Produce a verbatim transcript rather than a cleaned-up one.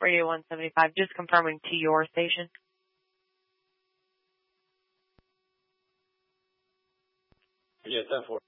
Radio one seventy-five, just confirming to your station. Yeah, ten four.